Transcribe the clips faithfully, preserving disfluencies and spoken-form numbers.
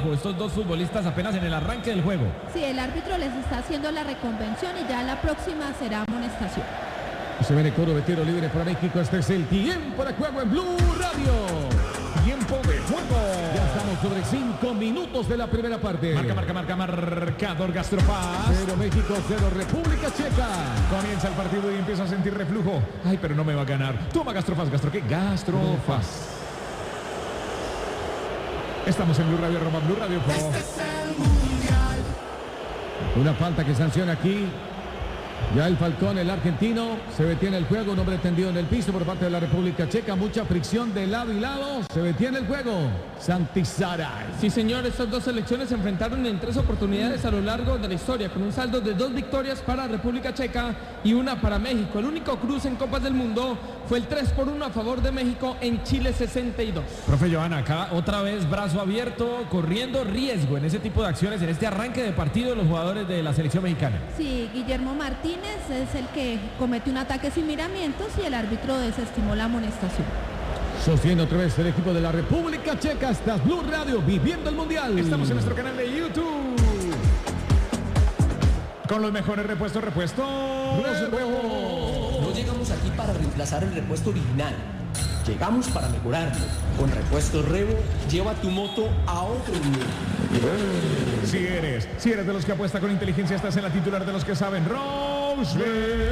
bajo estos dos futbolistas apenas en el arranque del juego. Sí, el árbitro les está haciendo la reconvención y ya la próxima será amonestación. Se viene Coro de tiro libre para México. Este es el tiempo de juego en Blue Radio. Tiempo de juego. Ya estamos sobre cinco minutos de la primera parte. Marca, marca, marca, marcador Gastropaz. Cero México, cero República Checa. Comienza el partido y empiezo a sentir reflujo. Ay, pero no me va a ganar. Toma Gastropaz, Gastro, ¿qué? Gastropaz. Estamos en Blue Radio, arroba Blue Radio. Este es el mundial. Una falta que sanciona aquí. Ya el Falcón, el argentino, se detiene el juego, un hombre tendido en el piso por parte de la República Checa, mucha fricción de lado y lado, se detiene el juego. Santisaray. Sí, señor, estas dos selecciones se enfrentaron en tres oportunidades a lo largo de la historia, con un saldo de dos victorias para República Checa y una para México. El único cruce en Copas del Mundo fue el tres por uno a favor de México en Chile sesenta y dos. Profe Joana, acá otra vez brazo abierto, corriendo riesgo en ese tipo de acciones, en este arranque de partido de los jugadores de la selección mexicana. Sí, Guillermo Martínez es el que comete un ataque sin miramientos y el árbitro desestimó la amonestación. Sostiene otra vez el equipo de la República Checa. Estás Blue Radio, viviendo el mundial. Estamos en nuestro canal de YouTube con los mejores repuestos, repuestos. No llegamos aquí para reemplazar el repuesto original. Llegamos para mejorarlo. Con Repuestos Revo, lleva tu moto a otro nivel. Si eres, si eres de los que apuesta con inteligencia, estás en la titular de los que saben. Rosebet.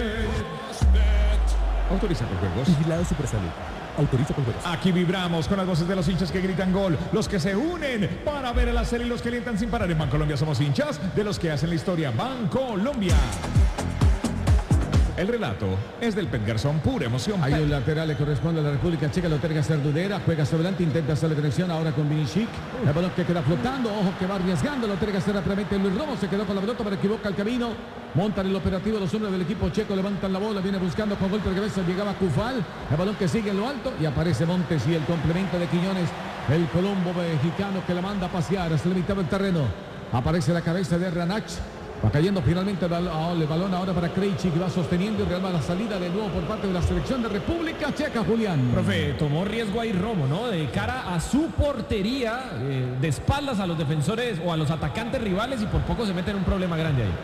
Autoriza con juegos. Vigilado Supersalud. Autoriza con juegos. Aquí vibramos con las voces de los hinchas que gritan gol, los que se unen para ver el hacer y los que alientan sin parar. En Bancolombia somos hinchas de los que hacen la historia. Bancolombia. El relato es del Pet Garzón, pura emoción. Hay un lateral, le corresponde a la República Checa, lo terga Cerdudera, juega sobre adelante, intenta hacer la conexión ahora con Vinicic. El balón que queda flotando, ojo que va arriesgando, lo terga rápidamente Luis Romo, se quedó con la pelota, pero equivoca el camino. Montan el operativo los hombres del equipo checo, levantan la bola, viene buscando con golpe de cabeza, llegaba Cufal, el balón que sigue en lo alto y aparece Montes y el complemento de Quiñones, el colombo mexicano que la manda a pasear hasta la mitad del terreno. Aparece la cabeza de Ranach. Va cayendo finalmente el balón, el balón ahora para Krejci, que va sosteniendo y realmente la salida de nuevo por parte de la selección de República Checa, Julián. Profe, tomó riesgo ahí Romo, ¿no? De cara a su portería, eh, de espaldas a los defensores o a los atacantes rivales y por poco se mete en un problema grande ahí.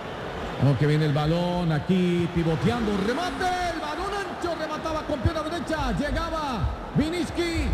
Aunque viene el balón aquí pivoteando, un remate, el balón ancho, remataba con pierna derecha, llegaba Vinicic.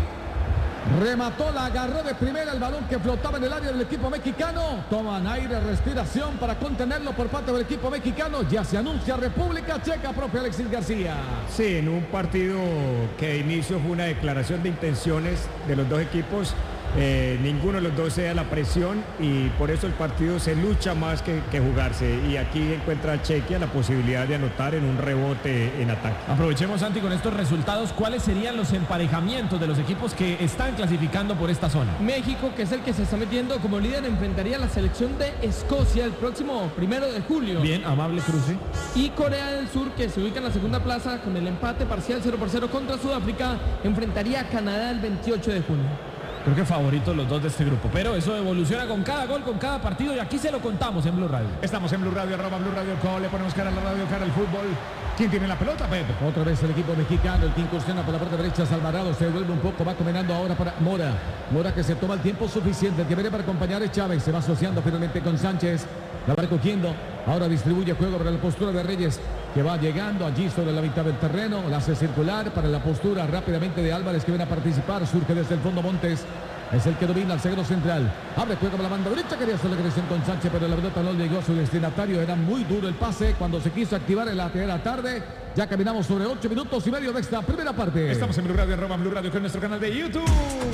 Remató, la agarró de primera el balón que flotaba en el área del equipo mexicano. Toman aire, respiración para contenerlo por parte del equipo mexicano. Ya se anuncia República Checa, propio Alexis García. Sí, en un partido que de inicio fue una declaración de intenciones de los dos equipos. Eh, ninguno de los dos se da la presión y por eso el partido se lucha más que, que jugarse. Y aquí encuentra Chequia la posibilidad de anotar en un rebote en ataque. Aprovechemos, Santi, con estos resultados, ¿cuáles serían los emparejamientos de los equipos que están clasificando por esta zona? México, que es el que se está metiendo como líder, enfrentaría a la selección de Escocia el próximo primero de julio. Bien, amable cruce. Y Corea del Sur, que se ubica en la segunda plaza con el empate parcial cero por cero contra Sudáfrica, enfrentaría a Canadá el veintiocho de junio. Creo que favoritos los dos de este grupo, pero eso evoluciona con cada gol, con cada partido y aquí se lo contamos en Blue Radio. Estamos en Blue Radio, arroba Blue Radio Co, le ponemos cara a la radio, cara al fútbol. ¿Quién tiene la pelota, Pep? Otra vez el equipo mexicano, el que incursiona por la parte derecha, Alvarado, se devuelve un poco, va combinando ahora para Mora. Mora que se toma el tiempo suficiente, el que viene para acompañar es Chávez, se va asociando finalmente con Sánchez, la va recogiendo, ahora distribuye juego para la postura de Reyes, que va llegando allí sobre la mitad del terreno, la hace circular para la postura rápidamente de Álvarez, que viene a participar, surge desde el fondo Montes. Es el que domina el zaguero central. Abre juego para la banda derecha. Quería hacer la conexión con Sánchez, pero la pelota no llegó a su destinatario. Era muy duro el pase cuando se quiso activar en la primera tarde. Ya caminamos sobre ocho minutos y medio de esta primera parte. Estamos en Blue Radio, arroba Blue Radio, con nuestro canal de YouTube.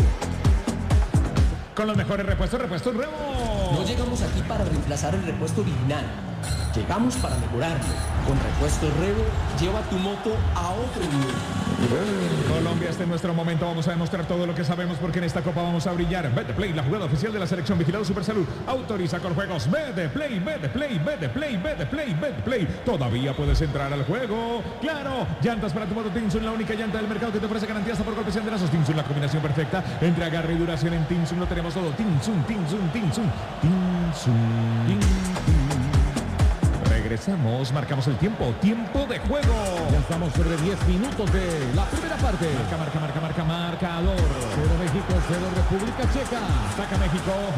Con los mejores repuestos, repuestos Revo. No llegamos aquí para reemplazar el repuesto original. Llegamos para mejorarlo. Con Repuestos Revo, lleva tu moto a otro nivel. Colombia, este es nuestro momento. Vamos a demostrar todo lo que sabemos porque en esta copa vamos a brillar. Betplay, la jugada oficial de la selección, vigilado Supersalud. Autoriza con juegos. Betplay, Betplay, Betplay, Betplay, Betplay. Todavía puedes entrar al juego. Claro, llantas para tu moto Tinsun, la única llanta del mercado que te ofrece garantía hasta por golpes y andenazos. Tinsun, la combinación perfecta entre agarre y duración en Tinsun. Lo tenemos todo. Tinsun, Tinsun, Tinsun, Tinsun, Tinsun. Regresamos, marcamos el tiempo, tiempo de juego. Ya estamos sobre diez minutos de la primera parte. Marca, marca, marca, marca, marcador. Cero México, cero República Checa. Saca México.